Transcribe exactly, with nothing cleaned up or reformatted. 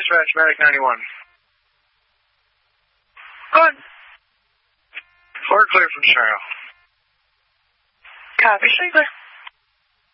dispatch, Medic ninety-one. Go on. Floor clear from Charlotte. Copy, Shrigler.